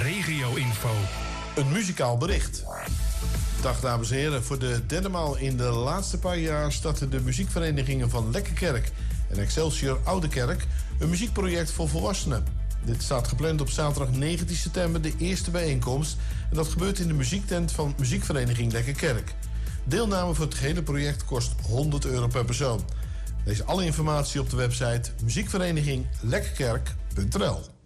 regio-info. Een muzikaal bericht. Dag dames en heren, voor de derde maal in de laatste paar jaar starten de muziekverenigingen van Lekkerkerk en Excelsior Oudekerk een muziekproject voor volwassenen. Dit staat gepland op zaterdag 19 september, de eerste bijeenkomst. En dat gebeurt in de muziektent van muziekvereniging Lekkerkerk. Deelname voor het gehele project kost €100 per persoon. Lees alle informatie op de website muziekvereniging lekkerkerk.nl.